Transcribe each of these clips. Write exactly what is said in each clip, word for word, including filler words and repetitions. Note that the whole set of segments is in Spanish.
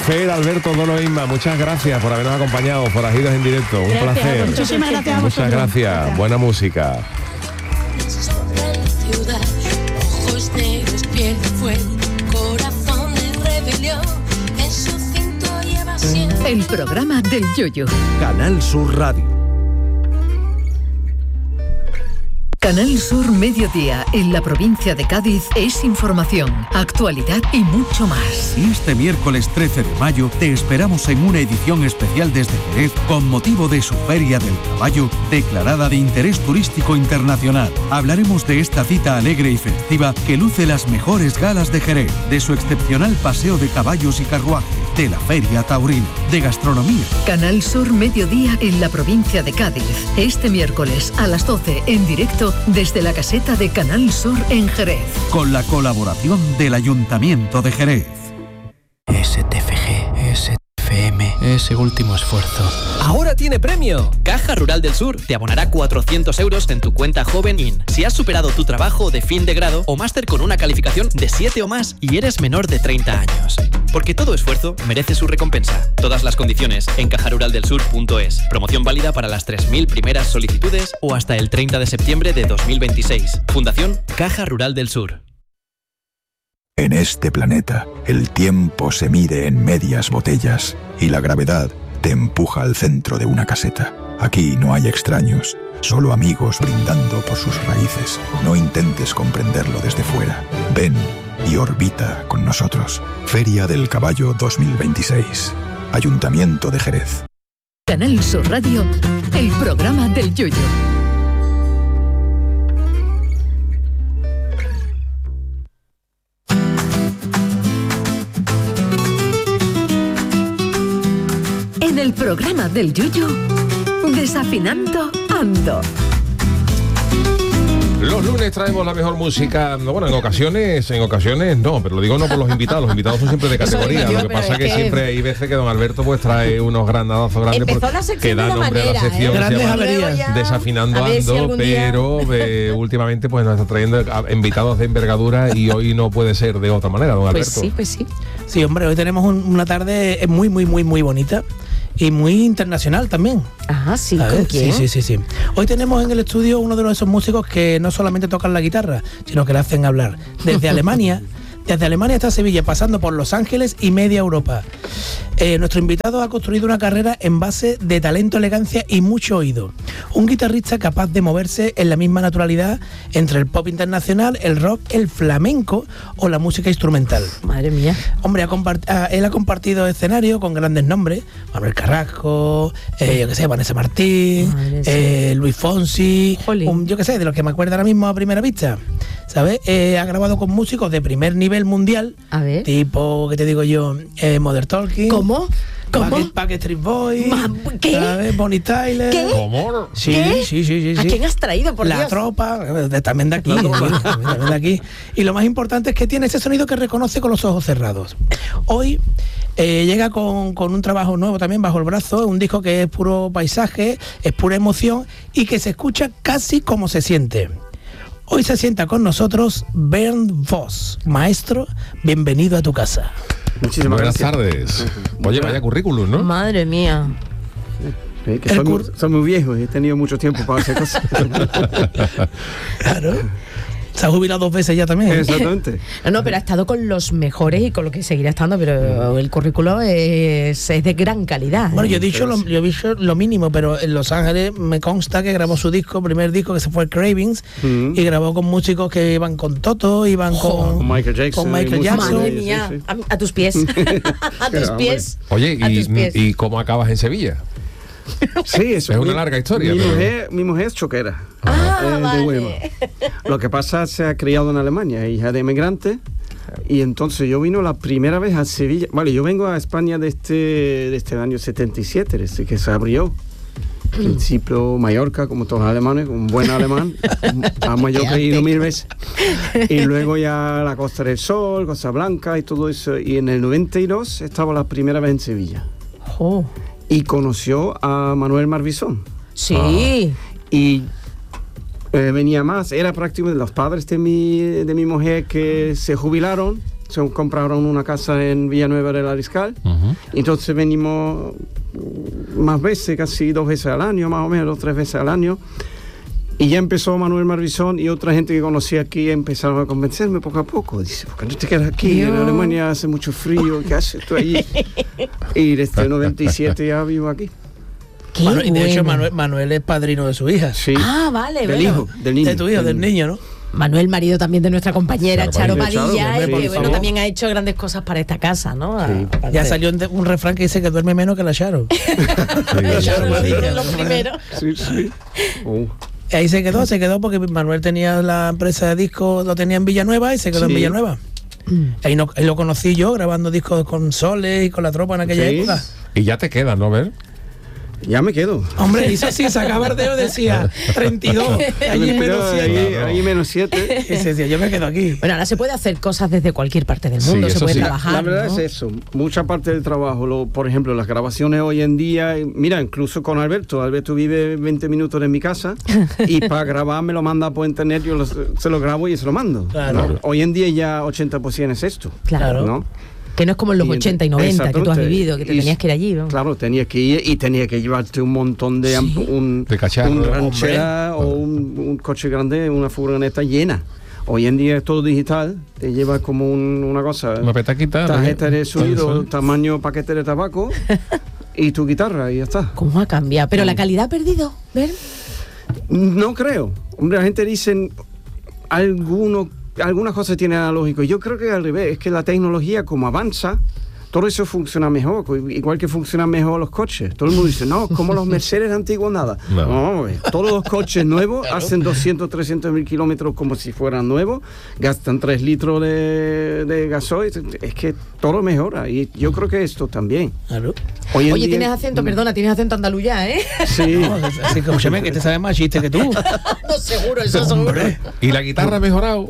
placer, Alberto Dolo Inma, muchas gracias por habernos acompañado, Forajidos en Directo, un Gracias, placer. muchísimas gracias a Muchas vosotros. gracias. Gracias. Buena música. Ciudad, ojos negros, piel de fuego, corazón de rebelión, en su cinto lleva siempre. El programa del Yoyo. Canal Sur Radio. Canal Sur Mediodía, en la provincia de Cádiz, es información, actualidad y mucho más. Y este miércoles trece de mayo te esperamos en una edición especial desde Jerez con motivo de su Feria del Caballo, declarada de interés turístico internacional. Hablaremos de esta cita alegre y festiva que luce las mejores galas de Jerez, de su excepcional paseo de caballos y carruaje, de la Feria Taurina, de gastronomía. Canal Sur Mediodía, en la provincia de Cádiz, este miércoles a las doce, en directo desde la caseta de Canal Sur en Jerez. Con la colaboración del Ayuntamiento de Jerez. S T F G, S T F M, ese último esfuerzo. ¡Ahora tiene premio! Caja Rural del Sur te abonará cuatrocientos euros en tu cuenta Joven In si has superado tu trabajo de fin de grado o máster con una calificación de siete o más y eres menor de treinta años. Porque todo esfuerzo merece su recompensa. Todas las condiciones en caja rural del sur punto es. Promoción válida para las tres mil primeras solicitudes o hasta el treinta de septiembre de dos mil veintiséis. Fundación Caja Rural del Sur. En este planeta, el tiempo se mide en medias botellas y la gravedad te empuja al centro de una caseta. Aquí no hay extraños, solo amigos brindando por sus raíces. No intentes comprenderlo desde fuera. Ven y orbita con nosotros. Feria del Caballo dos mil veintiséis. Ayuntamiento de Jerez. Canal Sur Radio, el programa del Yoyo. En el programa del Yoyo, desafinando ando. Los lunes traemos la mejor música, bueno, en ocasiones, en ocasiones no, pero lo digo no por los invitados, los invitados son siempre de categoría, lo que pasa es que, que siempre hay veces que don Alberto pues trae unos grandazos grandes que da nombre a la sección, ¿eh? Que se llama Desafinando Ando, si pero eh, últimamente pues nos está trayendo invitados de envergadura y hoy no puede ser de otra manera, don Alberto. Pues sí, pues sí. Sí, hombre, hoy tenemos un, una tarde muy, muy, muy, muy bonita. Y muy internacional también. Ajá, sí, ¿con quién? Sí, sí, sí, sí. Hoy tenemos en el estudio uno de esos músicos que no solamente tocan la guitarra, sino que le hacen hablar. Desde Alemania, desde Alemania hasta Sevilla, pasando por Los Ángeles y media Europa. Eh, nuestro invitado ha construido una carrera en base de talento, elegancia y mucho oído. Un guitarrista capaz de moverse en la misma naturalidad entre el pop internacional, el rock, el flamenco o la música instrumental. Madre mía. Hombre, ha compart- él ha compartido escenario con grandes nombres, Manuel Carrasco, eh, yo qué sé, Vanessa Martín, eh, Luis Fonsi, un, yo qué sé, de los que me acuerdo ahora mismo a primera vista, ¿sabes? Eh, ha grabado con músicos de primer nivel mundial, a ver, tipo, ¿qué te digo yo? Eh, Modern Talking. ¿Cómo? ¿Cómo? Backstreet Boys, ¿qué? ¿sabes? Bonnie Tyler. ¿Qué? ¿Cómo? Sí, ¿Qué? sí, sí, sí, sí. ¿A quién has traído, por La Dios? tropa, de, también de aquí, sí, también de aquí. Y lo más importante es que tiene ese sonido que reconoce con los ojos cerrados. Hoy eh, llega con, con un trabajo nuevo también bajo el brazo, un disco que es puro paisaje, es pura emoción y que se escucha casi como se siente. Hoy se sienta con nosotros Bernd Voss. Maestro, bienvenido a tu casa. Muchísimas Buenas gracias. tardes. Oye, vaya currículum, ¿no? Madre mía. Sí, que soy, muy, soy muy viejo y he tenido mucho tiempo para hacer cosas. Claro. Se ha jubilado dos veces ya también. Exactamente. No, no, pero ha estado con los mejores y con lo que seguirá estando, pero el currículo es, es de gran calidad. Bueno, ¿eh? yo he dicho lo, yo he dicho lo mínimo, pero en Los Ángeles me consta que grabó su disco, primer disco que se fue Cravings, mm. y grabó con músicos que iban con Toto, iban oh, con, con Michael Jackson. Con Michael Jackson. Madre mía, sí, sí. A, a tus pies. A tus pies. Oye, a y, tus pies. ¿y cómo acabas en Sevilla? Sí, eso es una larga historia. Mi, pero... mujer, mi mujer es choquera. Ah, eh, vale. de Huelva. Lo que pasa es que se ha criado en Alemania, hija de inmigrante. Y entonces yo vino la primera vez a Sevilla. Vale, yo vengo a España desde, desde el año setenta y siete, desde que se abrió. En principio Mallorca, como todos los alemanes, un buen alemán. A Mallorca he ido mil veces. Y luego ya la Costa del Sol, Costa Blanca y todo eso. Y en el noventa y dos estaba la primera vez en Sevilla. Oh. Y conoció a Manuel Marbizón. Sí. Ah. Y eh, venía más. Era prácticamente los padres de mi, de mi mujer que se jubilaron se compraron una casa en Villanueva del Mariscal. Uh-huh. Entonces venimos más veces, casi dos veces al año, más o menos, tres veces al año. Y ya empezó Manuel Marbizón y otra gente que conocí aquí empezaron a convencerme poco a poco. Dice, ¿por qué no te quedas aquí? Dios. En Alemania hace mucho frío, ¿qué haces tú allí? Y desde el noventa y siete ya vivo aquí. Manu, y de bueno. hecho Manuel, Manuel es padrino de su hija. Sí. Ah, vale, del bueno. hijo, del niño. De tu hijo, del niño, ¿no? Manuel, marido también de nuestra compañera Charo, Charo Padilla, Charo, y que bueno, también ha hecho grandes cosas para esta casa, ¿no? Sí. Ya salió un, un refrán que dice que duerme menos que la Charo. Sí, la Charo Padilla, lo primero. Sí, sí. Uh. Ahí se quedó, se quedó porque Manuel tenía la empresa de discos, lo tenía en Villanueva y se quedó sí. en Villanueva. Mm. Ahí, no, ahí lo conocí yo grabando discos con Soles y con La Tropa en aquella sí. época. Y ya te quedas, ¿no, Ver? Ya me quedo. Hombre, hizo así, sacaba el dedo y decía treinta y dos, allí menos siete. Ahí, ahí menos siete. Y se decía, yo me quedo aquí. Bueno, ahora se puede hacer cosas desde cualquier parte del mundo, sí, se puede sí. trabajar. La, la verdad ¿no? es eso, mucha parte del trabajo, lo, por ejemplo, las grabaciones hoy en día, mira, incluso con Alberto, Alberto vive veinte minutos de mi casa y para grabar me lo manda por internet, yo lo, se lo grabo y se lo mando. Claro. ¿no? Hoy en día ya ochenta por ciento es esto. Claro. ¿no? Que no es como en los y ochenta y noventa que tú has vivido, que te y, tenías que ir allí, ¿no? Claro, tenías que ir y tenías que llevarte un montón de... Sí. Un, de cacharro. Un ranchera o un, un coche grande, una furgoneta llena. Hoy en día es todo digital, te llevas como un, una cosa... Una petaquita. Tarjeta de sonido, tamaño paquete de tabaco y tu guitarra y ya está. ¿Cómo ha cambiado? ¿Pero la calidad ha perdido, Ver? No creo. Hombre, la gente dice... Algunos... Algunas cosas tienen analógico. Yo creo que al revés, es que la tecnología como avanza, todo eso funciona mejor, igual que funcionan mejor los coches. Todo el mundo dice, no, como los Mercedes antiguos, nada. No, no todos los coches nuevos claro. hacen doscientos, trescientos mil kilómetros como si fueran nuevos, gastan tres litros de, de gasoil, es que todo mejora. Y yo creo que esto también. Claro. Oye, día, tienes acento, perdona, tienes acento andaluz ya, ¿eh? Sí. No, así que, escúchame, que te sabes más chiste que tú. No, seguro, eso seguro. ¿Y la guitarra ha mejorado?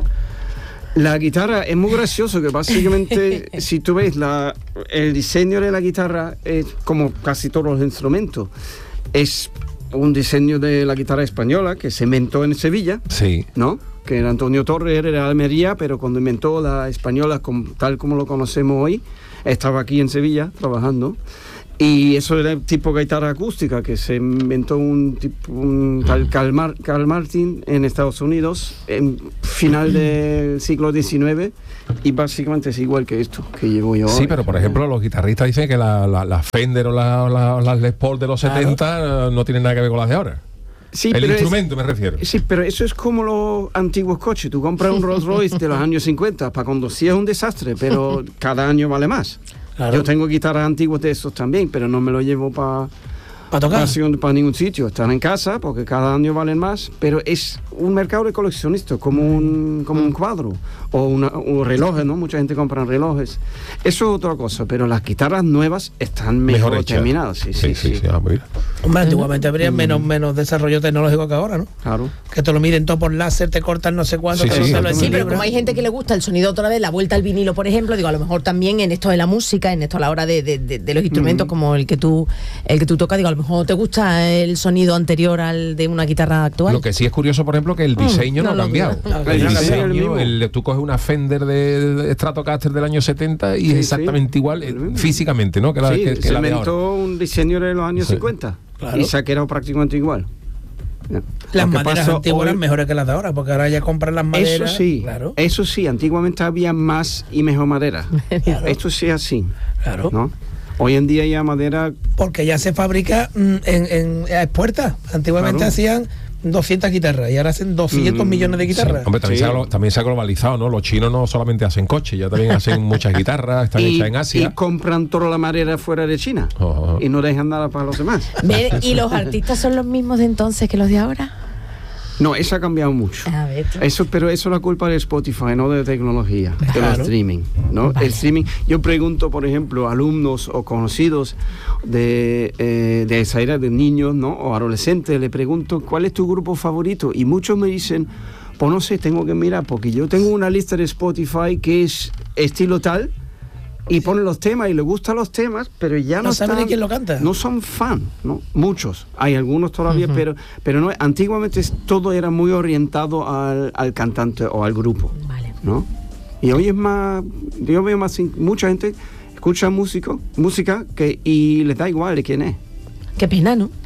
La guitarra es muy gracioso, que básicamente si tú ves la, el diseño de la guitarra es como casi todos los instrumentos. Es un diseño de la guitarra española que se inventó en Sevilla, sí. ¿no? Que era Antonio Torres, era de Almería, pero cuando inventó la española como, tal como lo conocemos hoy, estaba aquí en Sevilla trabajando. Y eso era el tipo de guitarra acústica que se inventó un tipo un tal Carl, Mar, Carl Martin en Estados Unidos en final del siglo diecinueve y básicamente es igual que esto que llevo yo. Sí, hoy. Pero por ejemplo los guitarristas dicen que las la, la Fender o las la, la Les Paul de los claro. setenta no tienen nada que ver con las de ahora. Sí, el pero instrumento es, me refiero. Sí, pero eso es como los antiguos coches. Tú compras un Rolls Royce de los años cincuenta para conducir es un desastre, pero cada año vale más. Claro. Yo tengo guitarras antiguas de esos también, pero no me lo llevo para pa tocar, para ningún sitio. Están en casa porque cada año valen más, pero es un mercado de coleccionistas, como un como un cuadro o una, un reloj, ¿no? Mucha gente compra relojes. Eso es otra cosa, pero las guitarras nuevas están mejor, mejor terminadas. Sí, sí, sí. sí, sí. sí. Ah, Hombre, antiguamente habría mm. menos menos desarrollo tecnológico que ahora, ¿no? Claro. Que te lo miden todo por láser, te cortan no sé cuánto. Sí, te sí, lo sí pero como hay gente que le gusta el sonido otra vez, la vuelta al vinilo, por ejemplo, digo, a lo mejor también en esto de la música, en esto a la hora de, de, de, de los instrumentos mm. como el que tú el que tú tocas, digo, a lo mejor te gusta el sonido anterior al de una guitarra actual. Lo que sí es curioso, por ejemplo, que el diseño mm, no, no ha cambiado. No, el diseño, el, el, tú coges una Fender de, de Stratocaster del año setenta y sí, es exactamente sí. igual eh, físicamente, ¿no? Que la, sí, que, que se la de inventó ahora. Un diseño de los años sí. cincuenta claro. y se ha quedado prácticamente igual. Las maderas antiguas eran mejores que las de ahora, porque ahora ya compran las maderas. Eso sí, claro. eso sí, antiguamente había más y mejor madera. Claro. Esto sí es así. Claro. ¿no? Hoy en día ya madera... Porque ya se fabrica en, en, a expuertas. Antiguamente claro. hacían doscientas guitarras y ahora hacen doscientos mm, millones de guitarras. Sí. Hombre, también, sí. se ha, también se ha globalizado, ¿no? Los chinos no solamente hacen coches, ya también hacen muchas guitarras, están y, hechas en Asia. Y compran toda la madera fuera de China oh, oh. y no dejan nada para los demás. ¿Y los artistas son los mismos de entonces que los de ahora? No, eso ha cambiado mucho. A ver, eso, pero eso es la culpa de Spotify, no de tecnología, claro. del streaming, ¿no? Vale. El streaming. Yo pregunto, por ejemplo, a alumnos o conocidos de, eh, de esa edad, de niños, ¿no? O adolescentes, le pregunto, ¿cuál es tu grupo favorito? Y muchos me dicen, pues no sé, tengo que mirar, porque yo tengo una lista de Spotify que es estilo tal, y ponen los temas y les gustan los temas, pero ya no, no saben están, quién lo canta. No son fan, ¿no? Muchos, hay algunos todavía, uh-huh. pero pero no. Antiguamente todo era muy orientado al, al cantante o al grupo, vale. ¿no? Y hoy es más, yo veo más, mucha gente escucha músico, música que, y les da igual de quién es. Qué pena, ¿no?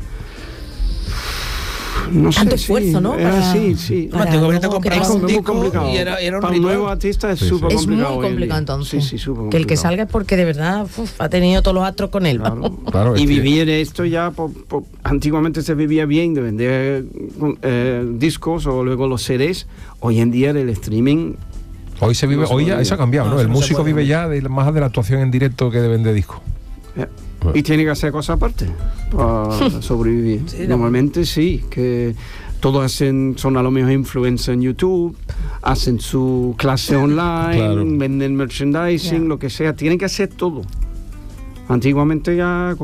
No sé, tanto esfuerzo, sí, ¿no? Era Para, así, sí. Para antiguamente te comprabas un disco y era, era un para un nuevo artista es sí, súper sí. complicado. Es muy complicado entonces. Sí, sí, súper complicado. Que el que salga es porque de verdad uf, ha tenido todos los astros con él. Claro. Claro, y es que- vivir esto ya, por, por- antiguamente se vivía bien de vender eh, discos o luego los C Ds. Hoy en día el streaming... Hoy se vive, No se hoy ya puede. eso ha cambiado, ¿no? No, El eso no se músico puede. vive ya de, más de la actuación en directo que de vender discos. eh, y tiene que hacer cosas aparte para sobrevivir. Sí, Normalmente sí, que todos hacen, son a lo mejor influencers en YouTube, hacen su clase online, Claro. venden merchandising, Ya. lo que sea, tienen que hacer todo. Antiguamente ya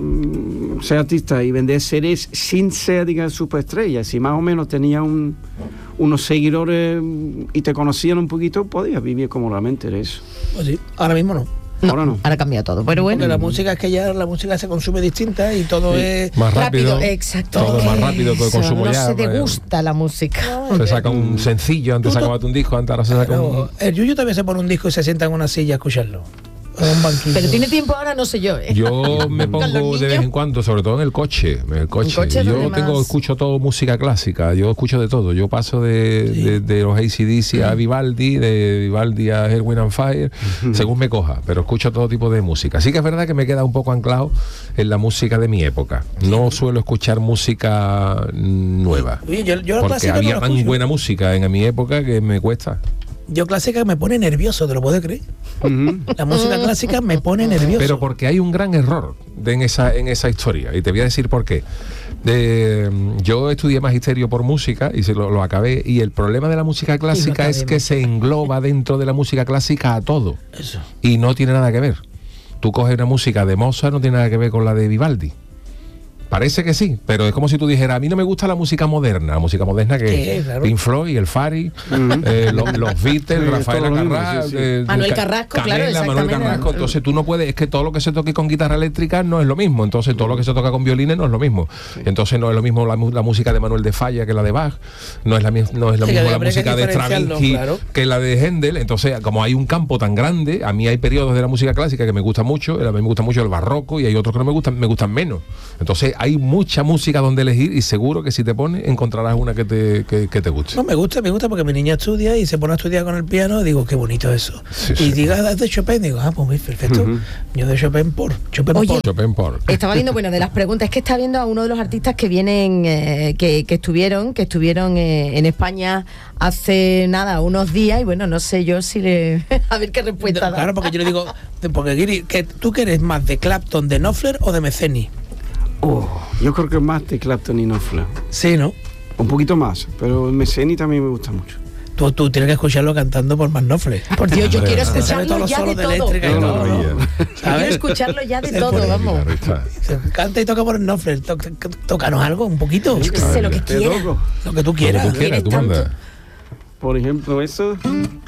con ser artista y vender C Ds sin ser, digamos, superestrella, si más o menos tenía un, unos seguidores y te conocían un poquito, podías vivir cómodamente de eso. Pues sí, ahora mismo no. No, Ahora no. Ahora cambia todo. Pero bueno. Porque la música es que ya la música se consume distinta y todo es... Más rápido, exacto. todo más rápido, todo el Eso, consumo no ya. se pues, degusta la música. Se saca un sencillo, antes Tú- sacabas un disco, antes ahora se saca un... Claro, el Yuyu también se pone un disco y se sienta en una silla a escucharlo. O en un banquillo. Pero tiene tiempo ahora, no sé yo. ¿eh? Yo me Con los pongo de vez niños. en cuando, sobre todo en el coche, en el coche. En coche es yo donde tengo, más- escucho todo música clásica, yo escucho de todo. Yo paso de, Sí. de, de los A C D C a Vivaldi, de Vivaldi a Erwin and Fire, según me coja, pero escucho todo tipo de música. Sí que es verdad que me queda un poco anclado en la música de mi época. No suelo escuchar música nueva. Oye, yo, yo la Porque clásica no había la tan escucho. buena música en mi época que me cuesta. Yo clásica me pone nervioso, ¿te lo puedes creer? Ujú. La música clásica me pone nervioso. Pero porque hay un gran error de- en, esa, en esa historia. Y te voy a decir por qué. De, yo estudié magisterio por música y se lo, lo acabé. Y el problema de la música clásica acabé, es que se engloba dentro de la música clásica a todo. Eso. Y no tiene nada que ver. Tú coges una música de Mozart, no tiene nada que ver con la de Vivaldi. Parece que sí, pero es como si tú dijeras, a mí no me gusta la música moderna, la música moderna que Sí, es claro. Pink Floyd, el Fari, eh, los, los Beatles, Sí, Rafael todo lo mismo, Carrà, sí, sí. eh, Manuel Ca- Carrasco, claro, Canela, Manuel exactamente. Carrasco. Entonces tú no puedes, es que todo lo que se toque con guitarra eléctrica no es lo mismo, entonces todo lo que se toca con violines no es lo mismo. Entonces no es lo mismo la, mu- la música de Manuel de Falla que la de Bach, no es la, mi- no es lo Sí, mismo que la habría que música de diferenciarlo, Stravinsky claro. que la de Händel. Entonces, como hay un campo tan grande, a mí hay periodos de la música clásica que me gusta mucho, a mí me gusta mucho el barroco y hay otros que no me gustan, me gustan menos. Entonces hay mucha música donde elegir y seguro que si te pones encontrarás una que te, que, que te guste. No, me gusta, me gusta porque mi niña estudia y se pone a estudiar con el piano y digo, qué bonito eso. Sí, y sí. diga, es de Chopin, digo, ah, pues muy perfecto. Ujú. Yo de Chopin por, Chopin Oye, por. Chopin por. Estaba viendo, bueno, de las preguntas, es que está viendo a uno de los artistas que vienen, eh, que, que estuvieron, que estuvieron eh, en España hace nada, unos días, y bueno, no sé yo si le. A ver qué respuesta da. Claro, porque yo le digo, porque Guiri, que ¿tú que eres más de Clapton, de Knopfler o de Meceni? Oh, yo creo que más de Clapton y Knopfler. Sí, ¿no? Un poquito más, pero Meceni también me gusta mucho. Tú, tú tienes que escucharlo cantando por más Knopfler. Por Dios, yo quiero Se sabe escucharlo todos los ya de solos de todo. eléctrica y No, todo, no, ¿no? no. Quiero ¿Sabes? escucharlo ya de Se todo, pone vamos. Guitarrista. Se canta y toca por el Knopfler. Tó- tó- Tócanos algo, un poquito. Yo qué sé, lo que Te quiera. toco. Lo que tú Como quieras. tú quieras, tú ¿Quieres mandas. Por ejemplo, eso.